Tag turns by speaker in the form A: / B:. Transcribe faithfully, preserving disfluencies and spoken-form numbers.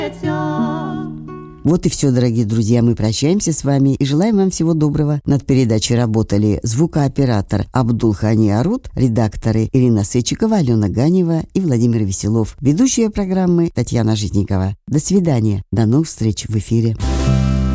A: Вот и все, дорогие друзья, мы прощаемся с вами и желаем вам всего доброго. Над передачей работали звукооператор Абдулхани Арут, редакторы Ирина Сычикова, Алена Ганева и Владимир Веселов. Ведущая программы Татьяна Житникова. До свидания. До новых встреч в эфире.